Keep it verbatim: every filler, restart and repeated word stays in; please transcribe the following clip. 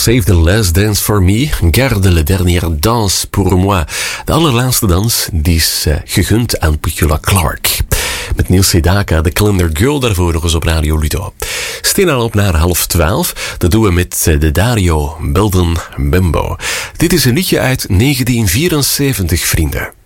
Save the last dance for me, garde le dernière danse pour moi. De allerlaatste dans, die is uh, gegund aan Petula Clark. Met Neil Sedaka, de Calendar Girl, daarvoor nog eens op Radio Ludo. Steen al op naar half twaalf. Dat doen we met uh, de Dario Belden Bembo. Dit is een liedje uit negentien vierenzeventig, vrienden.